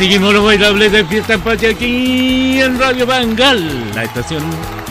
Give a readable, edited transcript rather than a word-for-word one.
seguimos los bailables de Fiesta Patria aquí en Radio Bangal, la estación